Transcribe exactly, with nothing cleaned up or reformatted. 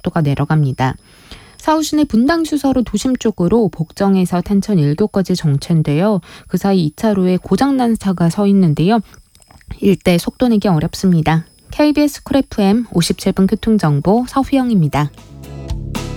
속도가 내려갑니다. 서울시내 분당휴서로 도심 쪽으로 복정에서 탄천 일 도까지 정체인데요. 그 사이 이 차로에 고장난 차가 서 있는데요. 일대 속도 내기 어렵습니다. 케이비에스 쿨 에프엠 오십칠 분 교통정보 서휘영입니다.